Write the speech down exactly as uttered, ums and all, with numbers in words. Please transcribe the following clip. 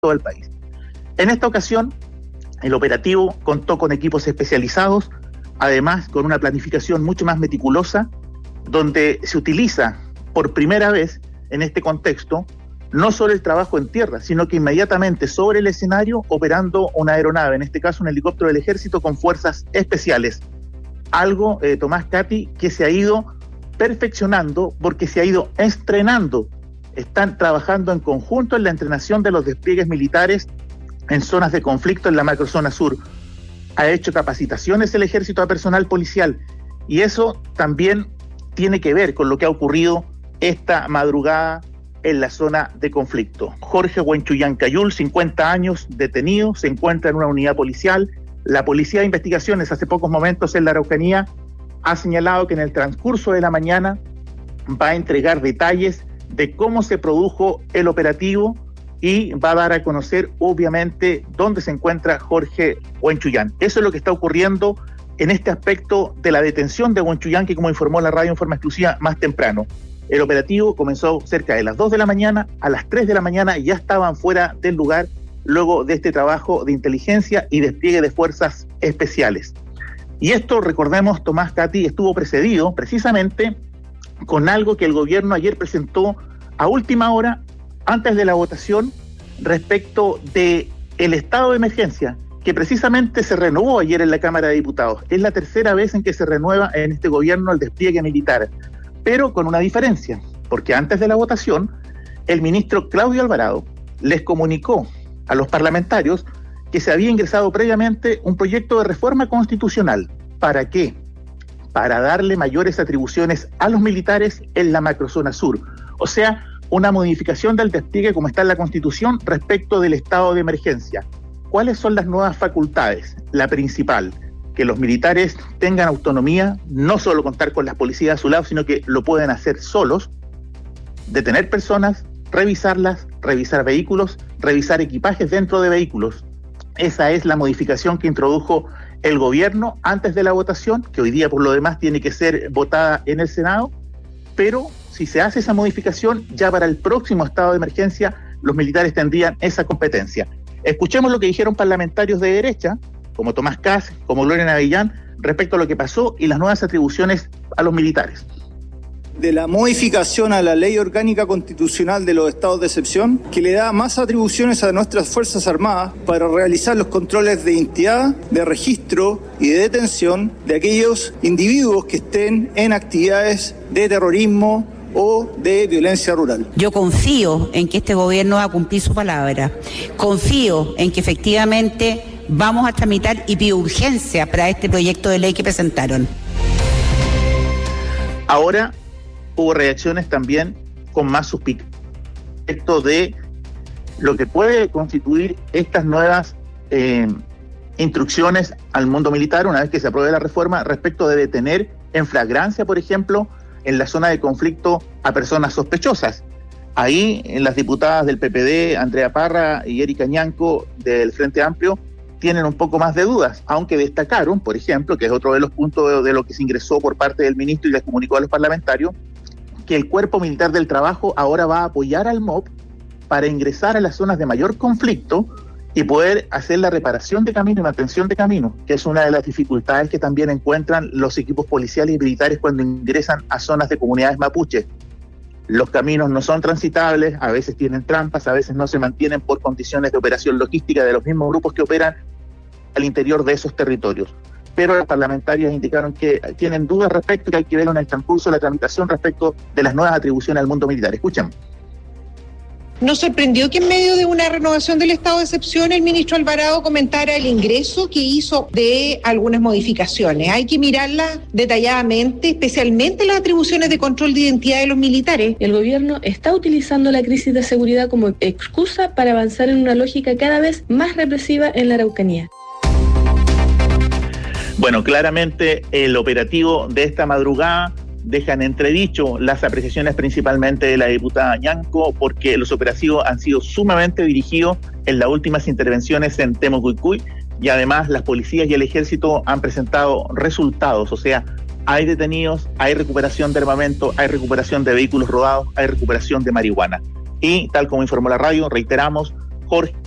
todo el país. En esta ocasión, el operativo contó con equipos especializados, además con una planificación mucho más meticulosa, donde se utiliza por primera vez en este contexto no solo el trabajo en tierra, sino que inmediatamente sobre el escenario operando una aeronave, en este caso un helicóptero del Ejército con fuerzas especiales. Algo, eh, Tomás, Katy, que se ha ido perfeccionando porque se ha ido estrenando. Están trabajando en conjunto en la entrenación de los despliegues militares en zonas de conflicto en la macrozona sur. Ha hecho capacitaciones el Ejército a personal policial y eso también tiene que ver con lo que ha ocurrido esta madrugada en la zona de conflicto. Jorge Huenchuyán Cayul, cincuenta años, detenido, se encuentra en una unidad policial. La Policía de Investigaciones hace pocos momentos en la Araucanía ha señalado que en el transcurso de la mañana va a entregar detalles de cómo se produjo el operativo y va a dar a conocer obviamente dónde se encuentra Jorge Huenchuyán. Eso es lo que está ocurriendo en este aspecto de la detención de Huenchuyán, que como informó la radio en forma exclusiva más temprano. El operativo comenzó cerca de las dos de la mañana, a las tres de la mañana ya estaban fuera del lugar luego de este trabajo de inteligencia y despliegue de fuerzas especiales. Y esto, recordemos, Tomás, Katy, estuvo precedido precisamente con algo que el gobierno ayer presentó a última hora, antes de la votación, respecto de el estado de emergencia, que precisamente se renovó ayer en la Cámara de Diputados. Es la tercera vez en que se renueva en este gobierno el despliegue militar, pero con una diferencia, porque antes de la votación, el ministro Claudio Alvarado les comunicó a los parlamentarios que se había ingresado previamente un proyecto de reforma constitucional. ¿Para qué? Para darle mayores atribuciones a los militares en la macrozona sur. O sea, una modificación del despliegue como está en la Constitución respecto del estado de emergencia. ¿Cuáles son las nuevas facultades? La principal, que los militares tengan autonomía, no solo contar con las policías a su lado, sino que lo pueden hacer solos, detener personas, revisarlas, revisar vehículos, revisar equipajes dentro de vehículos. Esa es la modificación que introdujo el gobierno antes de la votación, que hoy día por lo demás tiene que ser votada en el Senado, pero si se hace esa modificación, ya para el próximo estado de emergencia, los militares tendrían esa competencia. Escuchemos lo que dijeron parlamentarios de derecha, como Tomás Kass, como Gloria Navillán, respecto a lo que pasó y las nuevas atribuciones a los militares. De la modificación a la Ley Orgánica Constitucional de los Estados de Excepción, que le da más atribuciones a nuestras Fuerzas Armadas para realizar los controles de identidad, de registro y de detención de aquellos individuos que estén en actividades de terrorismo o de violencia rural. Yo confío en que este gobierno va a cumplir su palabra. Confío en que efectivamente vamos a tramitar y pido urgencia para este proyecto de ley que presentaron. Ahora hubo reacciones también con más suspicacia respecto de lo que puede constituir estas nuevas eh, instrucciones al mundo militar una vez que se apruebe la reforma respecto de detener en flagrancia, por ejemplo, en la zona de conflicto a personas sospechosas. Ahí, en las diputadas del P P D, Andrea Parra y Erika Ñanco del Frente Amplio, tienen un poco más de dudas, aunque destacaron, por ejemplo, que es otro de los puntos de, de lo que se ingresó por parte del ministro y les comunicó a los parlamentarios, que el Cuerpo Militar del Trabajo ahora va a apoyar al M O P para ingresar a las zonas de mayor conflicto y poder hacer la reparación de camino y mantención de camino, que es una de las dificultades que también encuentran los equipos policiales y militares cuando ingresan a zonas de comunidades mapuches. Los caminos no son transitables, a veces tienen trampas, a veces no se mantienen por condiciones de operación logística de los mismos grupos que operan al interior de esos territorios. Pero los parlamentarios indicaron que tienen dudas respecto, que hay que ver en el transcurso de la tramitación respecto de las nuevas atribuciones al mundo militar. Escuchemos. ¿Nos sorprendió que en medio de una renovación del estado de excepción el ministro Alvarado comentara el ingreso que hizo de algunas modificaciones? Hay que mirarlas detalladamente, especialmente las atribuciones de control de identidad de los militares. El gobierno está utilizando la crisis de seguridad como excusa para avanzar en una lógica cada vez más represiva en la Araucanía. Bueno, claramente el operativo de esta madrugada deja en entredicho las apreciaciones principalmente de la diputada Ñanco, porque los operativos han sido sumamente dirigidos en las últimas intervenciones en Temucuicui y además las policías y el ejército han presentado resultados, o sea, hay detenidos, hay recuperación de armamento, hay recuperación de vehículos robados, hay recuperación de marihuana. Y tal como informó la radio, reiteramos, Jorge